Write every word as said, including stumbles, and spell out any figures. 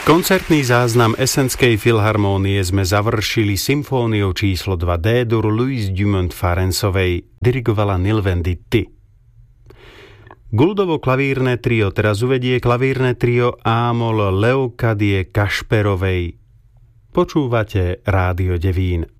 Koncertný záznam Essenskej filharmónie sme završili symfóniou číslo dva D-dur Louise Dumont Farensovej, dirigovala Nilvenditti. Gouldovo klavírne trio teraz uvedie klavírne trio Ámol Leokadie Kašperovej. Počúvate Rádio Devín.